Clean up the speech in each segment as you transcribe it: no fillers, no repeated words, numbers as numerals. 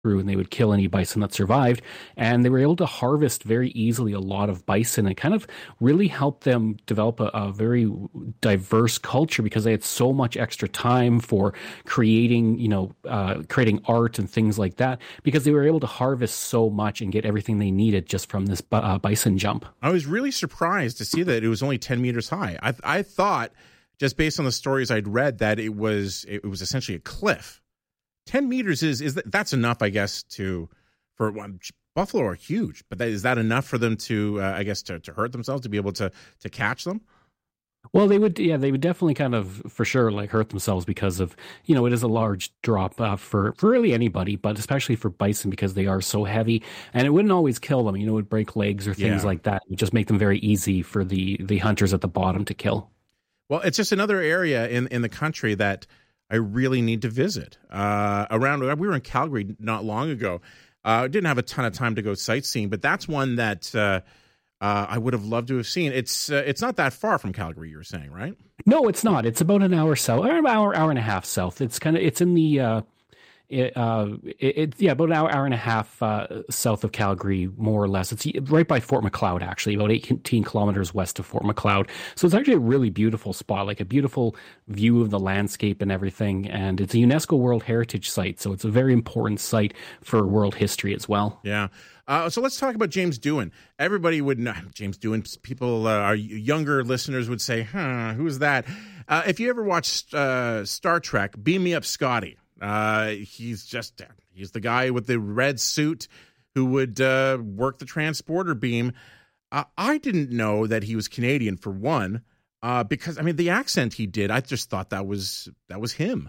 through and they would kill any bison that survived. And they were able to harvest very easily a lot of bison and kind of really helped them develop a very diverse culture because they had so much extra time for creating, creating art and things like that because they were able to harvest so much and get everything they needed just from this bison jump. I was really surprised to see that it was only 10 meters high. I thought, just based on the stories I'd read, that it was essentially a cliff. 10 meters that's enough, I guess, for buffalo are huge, but is that enough for them to hurt themselves, to be able to catch them? Well, they would definitely kind of, for sure, like hurt themselves because of, it is a large drop for really anybody, but especially for bison because they are so heavy and it wouldn't always kill them, it would break legs or things like that. It would just make them very easy for the hunters at the bottom to kill. Well, it's just another area in the country that I really need to visit. We were in Calgary not long ago. Didn't have a ton of time to go sightseeing, but that's one that I would have loved to have seen. It's not that far from Calgary, you were saying, right? No, it's not. It's about an hour south, or an hour and a half south. It's in the about an hour and a half south of Calgary, more or less. It's right by Fort Macleod, actually, about 18 kilometers west of Fort Macleod. So it's actually a really beautiful spot, like a beautiful view of the landscape and everything. And it's a UNESCO World Heritage Site, so it's a very important site for world history as well. Yeah. So let's talk about James Doohan. Everybody would know James Doohan. People, our younger listeners would say, who's that? If you ever watched Star Trek, Beam Me Up Scotty. He's the guy with the red suit who would work the transporter beam. I didn't know that he was Canadian, for one, because the accent he did, I just thought that was him.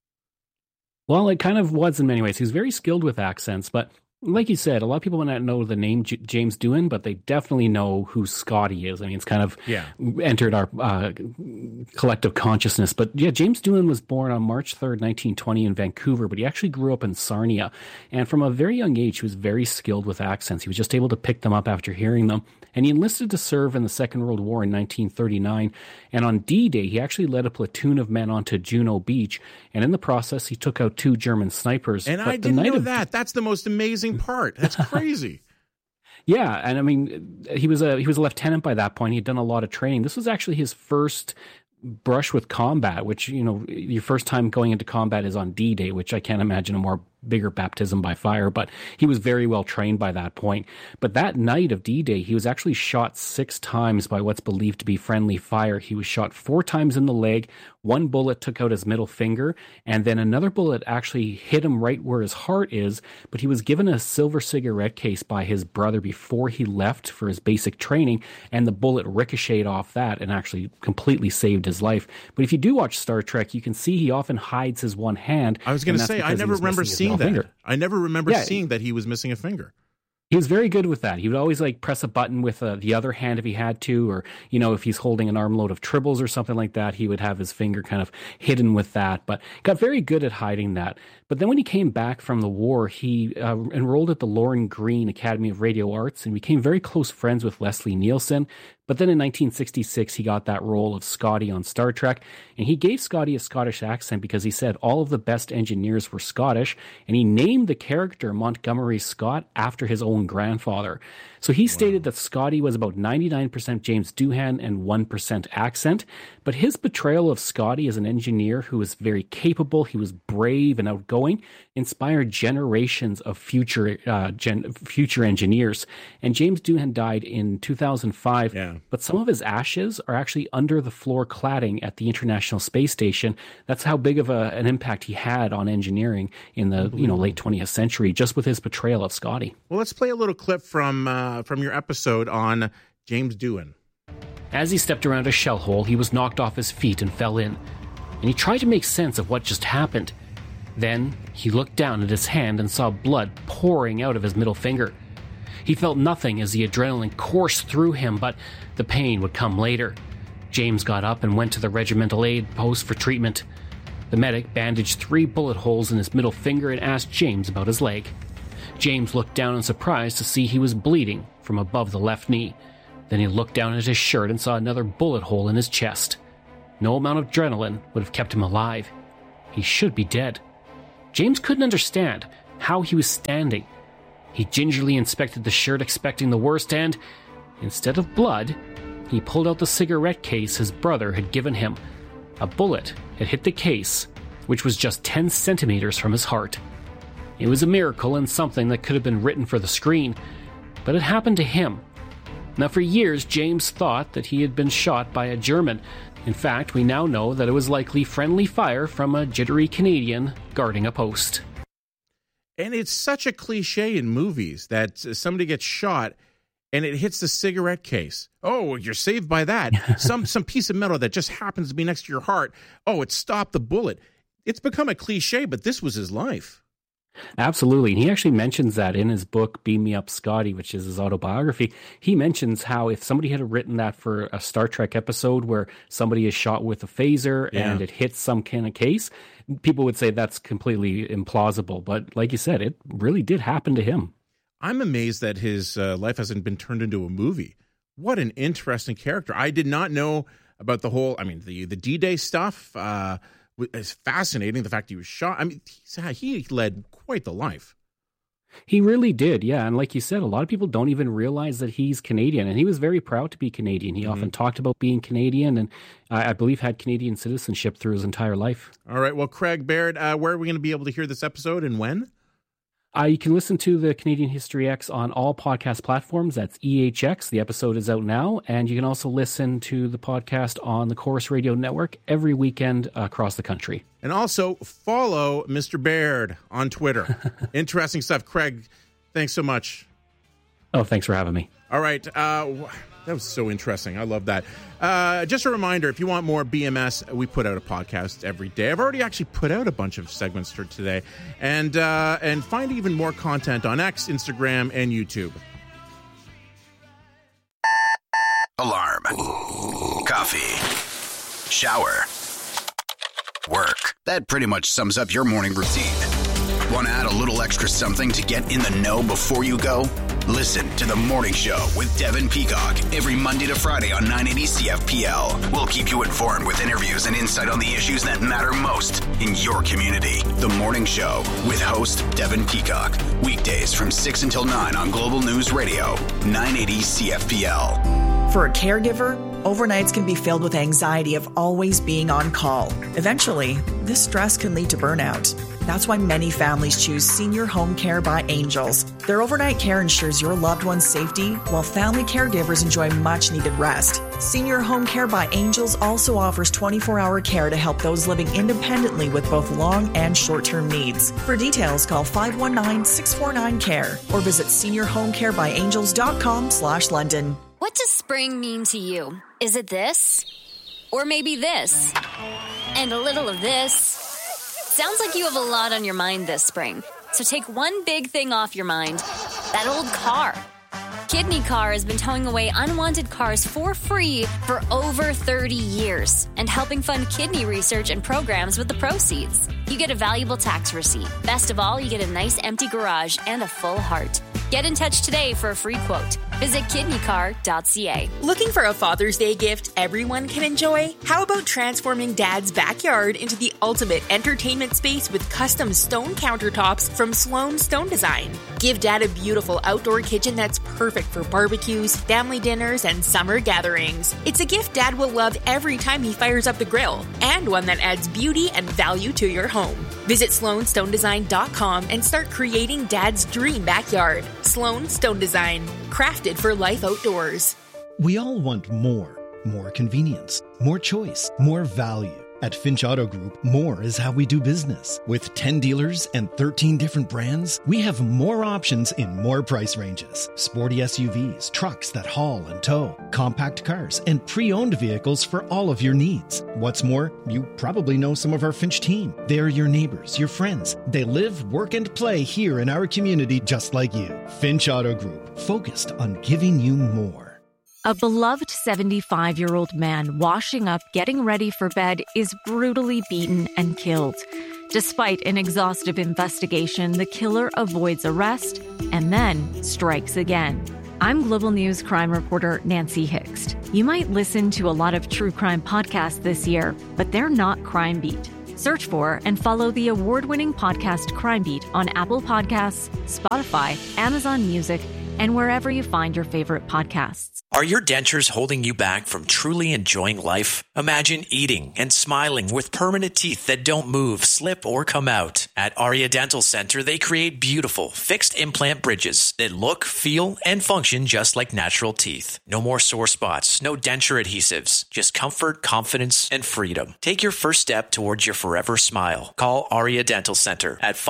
Well, it kind of was in many ways. He was very skilled with accents, but like you said, a lot of people might not know the name James Doohan, but they definitely know who Scotty is. It's kind of entered our collective consciousness. But yeah, James Doohan was born on March 3rd, 1920 in Vancouver, but he actually grew up in Sarnia. And from a very young age, he was very skilled with accents. He was just able to pick them up after hearing them. And he enlisted to serve in the Second World War in 1939. And on D-Day, he actually led a platoon of men onto Juno Beach. And in the process, he took out 2 German snipers. And I didn't know that. That's the most amazing part. That's crazy. Yeah, and he was a lieutenant by that point. He'd done a lot of training. This was actually his first brush with combat, which, your first time going into combat is on D-Day, which I can't imagine a more bigger baptism by fire, but he was very well trained by that point. But that night of D-Day, he was actually shot 6 times by what's believed to be friendly fire. He was shot 4 times in the leg. 1 bullet took out his middle finger, and then another bullet actually hit him right where his heart is, but he was given a silver cigarette case by his brother before he left for his basic training, and the bullet ricocheted off that and actually completely saved his life. But if you do watch Star Trek, you can see he often hides his one hand. I was going to say, I never remember seeing that. I never remember seeing that he was missing a finger. He was very good with that. He would always press a button with the other hand if he had to, or, if he's holding an armload of tribbles or something like that, he would have his finger kind of hidden with that, but got very good at hiding that. But then when he came back from the war, he enrolled at the Lorne Greene Academy of Radio Arts and became very close friends with Leslie Nielsen. But then in 1966, he got that role of Scotty on Star Trek, and he gave Scotty a Scottish accent because he said all of the best engineers were Scottish, and he named the character Montgomery Scott after his own grandfather. So he stated that Scotty was about 99% James Doohan and 1% accent, but his portrayal of Scotty as an engineer who was very capable, he was brave and outgoing, inspired generations of future engineers. And James Doohan died in 2005, but some of his ashes are actually under the floor cladding at the International Space Station. That's how big of an impact he had on engineering in the late 20th century, just with his portrayal of Scotty. Well, let's play a little clip from your episode on James Doohan. As he stepped around a shell hole, he was knocked off his feet and fell in, and he tried to make sense of what just happened. Then he looked down at his hand and saw blood pouring out of his middle finger. He felt nothing as the adrenaline coursed through him, but the pain would come later. James got up and went to the regimental aid post for treatment. The medic bandaged 3 bullet holes in his middle finger and asked James about his leg. James looked down in surprise to see he was bleeding from above the left knee. Then he looked down at his shirt and saw another bullet hole in his chest. No amount of adrenaline would have kept him alive. He should be dead. James couldn't understand, how he was standing. He gingerly inspected the shirt, expecting the worst, and instead of blood, he pulled out the cigarette case his brother had given him. A bullet had hit the case, which was just 10 centimeters from his heart. It was a miracle and something that could have been written for the screen, but it happened to him. Now, for years, James thought that he had been shot by a German. In fact, we now know that it was likely friendly fire from a jittery Canadian guarding a post. And it's such a cliche in movies that somebody gets shot and it hits the cigarette case. Oh, you're saved by that. Some piece of metal that just happens to be next to your heart. Oh, it stopped the bullet. It's become a cliche, but this was his life. Absolutely. And he actually mentions that in his book, Beam Me Up, Scotty, which is his autobiography. He mentions how if somebody had written that for a Star Trek episode where somebody is shot with a phaser and it hits some kind of case, people would say that's completely implausible. But like you said, it really did happen to him. I'm amazed that his life hasn't been turned into a movie. What an interesting character. I did not know about the whole, the D-Day stuff. It's fascinating, the fact he was shot. I mean, he led quite the life. He really did, yeah. And like you said, a lot of people don't even realize that he's Canadian. And he was very proud to be Canadian. He often talked about being Canadian and I believe had Canadian citizenship through his entire life. All right. Well, Craig Baird, where are we going to be able to hear this episode and when? You can listen to the Canadian History X on all podcast platforms. That's EHX. The episode is out now. And you can also listen to the podcast on the Chorus Radio Network every weekend across the country. And also follow Mr. Baird on Twitter. Interesting stuff. Craig, thanks so much. Oh, thanks for having me. All right. That was so interesting. I love that. Just a reminder, if you want more BMS, we put out a podcast every day. I've already actually put out a bunch of segments for today. And find even more content on X, Instagram, and YouTube. Alarm. Coffee. Shower. Work. That pretty much sums up your morning routine. Want to add a little extra something to get in the know before you go? Listen to The Morning Show with Devin Peacock every Monday to Friday on 980 CFPL. We'll keep you informed with interviews and insight on the issues that matter most in your community. The Morning Show with host Devin Peacock. Weekdays from 6 until 9 on Global News Radio, 980 CFPL. For a caregiver, overnights can be filled with anxiety of always being on call. Eventually, this stress can lead to burnout. That's why many families choose Senior Home Care by Angels. Their overnight care ensures your loved one's safety, while family caregivers enjoy much-needed rest. Senior Home Care by Angels also offers 24-hour care to help those living independently with both long and short-term needs. For details, call 519-649-CARE or visit seniorhomecarebyangels.com/London. What does spring mean to you? Is it this? Or maybe this? And a little of this? Sounds like you have a lot on your mind this spring. So take one big thing off your mind. That old car. Kidney Car has been towing away unwanted cars for free for over 30 years and helping fund kidney research and programs with the proceeds. You get a valuable tax receipt. Best of all, you get a nice empty garage and a full heart. Get in touch today for a free quote. Visit kidneycar.ca. Looking for a Father's Day gift everyone can enjoy? How about transforming Dad's backyard into the ultimate entertainment space with custom stone countertops from Sloan Stone Design? Give Dad a beautiful outdoor kitchen that's perfect for barbecues, family dinners, and summer gatherings. It's a gift Dad will love every time he fires up the grill, and one that adds beauty and value to your home. Visit SloanStoneDesign.com and start creating Dad's dream backyard. Sloan Stone Design, crafted for life outdoors. We all want more convenience, more choice, more value. At Finch Auto Group, more is how we do business. With 10 dealers and 13 different brands, we have more options in more price ranges. Sporty SUVs, trucks that haul and tow, compact cars, and pre-owned vehicles for all of your needs. What's more, you probably know some of our Finch team. They're your neighbors, your friends. They live, work, and play here in our community just like you. Finch Auto Group, focused on giving you more. A beloved 75-year-old man washing up, getting ready for bed, is brutally beaten and killed. Despite an exhaustive investigation, the killer avoids arrest and then strikes again. I'm Global News crime reporter Nancy Hixt. You might listen to a lot of true crime podcasts this year, but they're not Crime Beat. Search for and follow the award-winning podcast Crime Beat on Apple Podcasts, Spotify, Amazon Music, and wherever you find your favorite podcasts. Are your dentures holding you back from truly enjoying life? Imagine eating and smiling with permanent teeth that don't move, slip, or come out. At Aria Dental Center, they create beautiful, fixed implant bridges that look, feel, and function just like natural teeth. No more sore spots, no denture adhesives, just comfort, confidence, and freedom. Take your first step towards your forever smile. Call Aria Dental Center at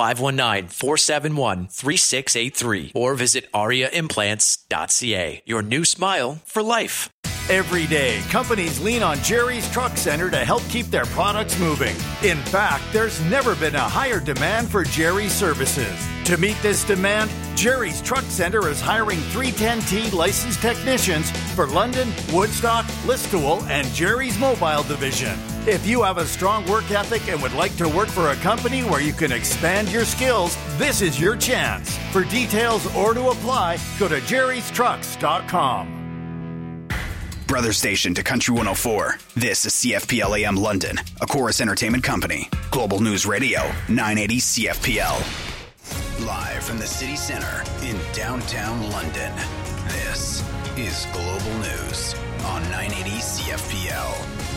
519-471-3683 or visit ariaimplants.ca. Your new smile for life. Every day, companies lean on Jerry's Truck Center to help keep their products moving. In fact, there's never been a higher demand for Jerry's services. To meet this demand, Jerry's Truck Center is hiring 310T licensed technicians for London, Woodstock, Listowel, and Jerry's Mobile Division. If you have a strong work ethic and would like to work for a company where you can expand your skills, this is your chance. For details or to apply, go to jerrystrucks.com. Brother station to Country 104. This is CFPL AM London, a Chorus Entertainment company. Global News Radio, 980 CFPL. Live from the city center in downtown London. This is Global News on 980 CFPL.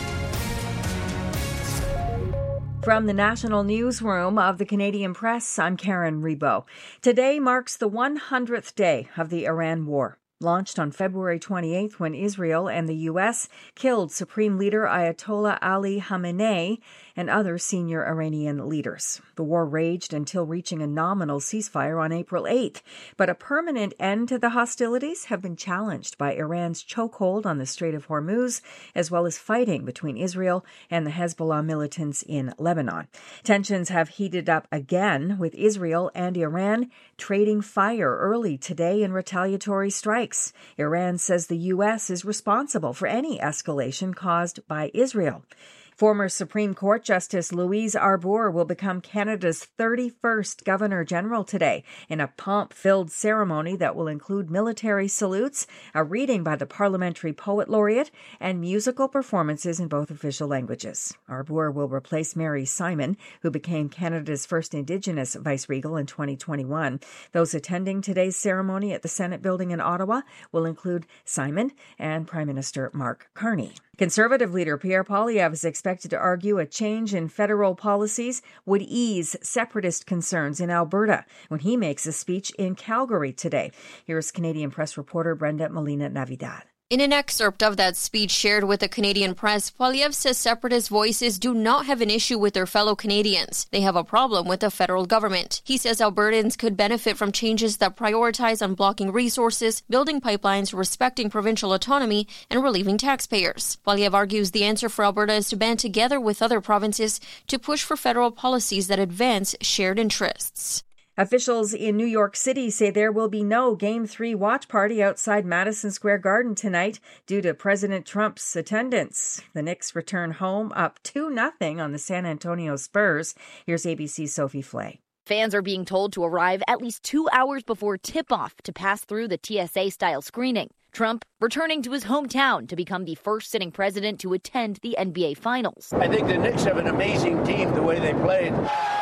From the National Newsroom of the Canadian Press, I'm Karen Rebo. Today marks the 100th day of the Iran war. Launched on February 28th when Israel and the U.S. killed Supreme Leader Ayatollah Ali Khamenei and other senior Iranian leaders. The war raged until reaching a nominal ceasefire on April 8th, but a permanent end to the hostilities have been challenged by Iran's chokehold on the Strait of Hormuz, as well as fighting between Israel and the Hezbollah militants in Lebanon. Tensions have heated up again, with Israel and Iran trading fire early today in retaliatory strikes. Iran says the U.S. is responsible for any escalation caused by Israel. Former Supreme Court Justice Louise Arbour will become Canada's 31st Governor-General today in a pomp-filled ceremony that will include military salutes, a reading by the Parliamentary Poet Laureate, and musical performances in both official languages. Arbour will replace Mary Simon, who became Canada's first Indigenous Vice-Regal in 2021. Those attending today's ceremony at the Senate building in Ottawa will include Simon and Prime Minister Mark Carney. Conservative leader Pierre Poilievre is expected to argue a change in federal policies would ease separatist concerns in Alberta when he makes a speech in Calgary today. Here's Canadian Press reporter Brenda Molina-Navidad. In an excerpt of that speech shared with the Canadian Press, Poilievre says separatist voices do not have an issue with their fellow Canadians. They have a problem with the federal government. He says Albertans could benefit from changes that prioritize unblocking resources, building pipelines, respecting provincial autonomy, and relieving taxpayers. Poilievre argues the answer for Alberta is to band together with other provinces to push for federal policies that advance shared interests. Officials in New York City say there will be no Game 3 watch party outside Madison Square Garden tonight due to President Trump's attendance. The Knicks return home up 2-0 on the San Antonio Spurs. Here's ABC's Sophie Flay. Fans are being told to arrive at least 2 hours before tip-off to pass through the TSA-style screening. Trump returning to his hometown to become the first sitting president to attend the NBA Finals. I think the Knicks have an amazing team the way they played.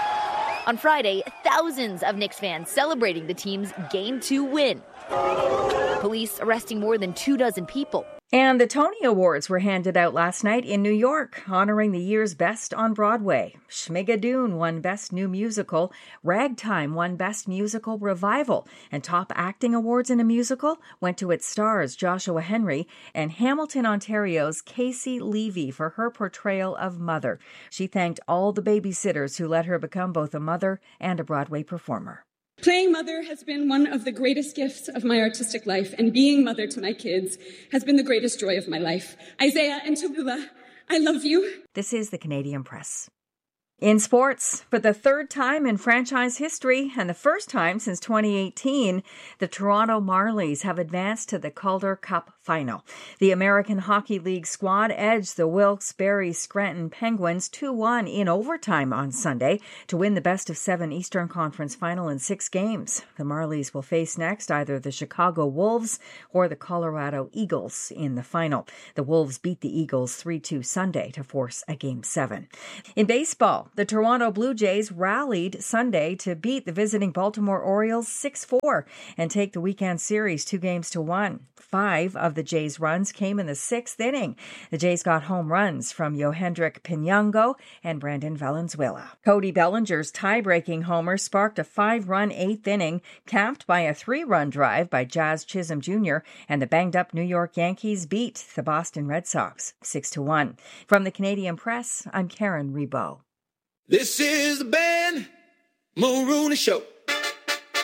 On Friday, thousands of Knicks fans celebrating the team's Game 2 win. Police arresting more than 24 people. And the Tony Awards were handed out last night in New York, honoring the year's best on Broadway. Schmigadoon won Best New Musical, Ragtime won Best Musical Revival, and top acting awards in a musical went to its stars Joshua Henry and Hamilton, Ontario's Casey Levy for her portrayal of Mother. She thanked all the babysitters who let her become both a mother and a Broadway performer. Playing mother has been one of the greatest gifts of my artistic life, and being mother to my kids has been the greatest joy of my life. Isaiah and Tabula, I love you. This is the Canadian Press. In sports, for the third time in franchise history and the first time since 2018, the Toronto Marlies have advanced to the Calder Cup final. The American Hockey League squad edged the Wilkes-Barre Scranton Penguins 2-1 in overtime on Sunday to win the best-of-7 Eastern Conference final in 6 games. The Marlies will face next either the Chicago Wolves or the Colorado Eagles in the final. The Wolves beat the Eagles 3-2 Sunday to force a Game 7. In baseball, The Toronto Blue Jays rallied Sunday to beat the visiting Baltimore Orioles 6-4 and take the weekend series 2-1. 5 of the Jays' runs came in the 6th inning. The Jays got home runs from Yohendrick Pinango and Brandon Valenzuela. Cody Bellinger's tie-breaking homer sparked a 5-run 8th inning, capped by a 3-run drive by Jazz Chisholm Jr., and the banged-up New York Yankees beat the Boston Red Sox 6-1. From the Canadian Press, I'm Karen Rebo. This is the Ben Mulrooney Show.